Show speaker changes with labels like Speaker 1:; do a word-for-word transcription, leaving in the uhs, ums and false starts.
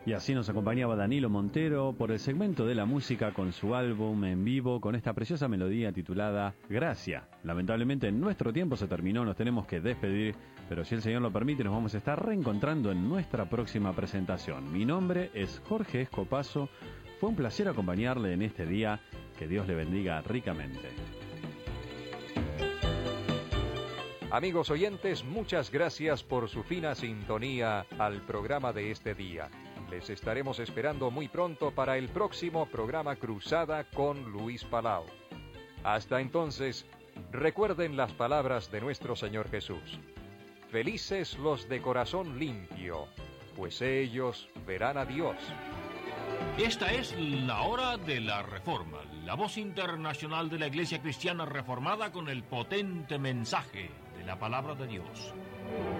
Speaker 1: Y así nos acompañaba Danilo Montero por el segmento de la música con su álbum en vivo, con esta preciosa melodía titulada Gracia. Lamentablemente nuestro tiempo se terminó, nos tenemos que despedir, pero si el Señor lo permite nos vamos a estar reencontrando en nuestra próxima presentación. Mi nombre es Jorge Escopazo, fue un placer acompañarle en este día, que Dios le bendiga ricamente.
Speaker 2: Amigos oyentes, muchas gracias por su fina sintonía al programa de este día. Les estaremos esperando muy pronto para el próximo programa Cruzada con Luis Palau. Hasta entonces, recuerden las palabras de nuestro Señor Jesús. Felices los de corazón limpio, pues ellos verán a Dios.
Speaker 3: Esta es la hora de la Reforma, la voz internacional de la Iglesia Cristiana Reformada con el potente mensaje de la palabra de Dios.